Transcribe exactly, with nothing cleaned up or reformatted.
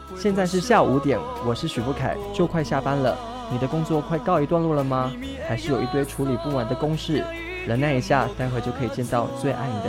现在是下午五点，我是许富凯，就快下班了。你的工作快告一段落了吗？还是有一堆处理不完的公事？忍耐一下，待会就可以见到最爱你的